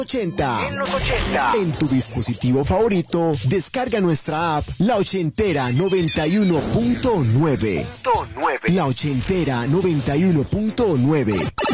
80. En tu dispositivo favorito, descarga nuestra app La Ochentera 91.9. La Ochentera 91.9.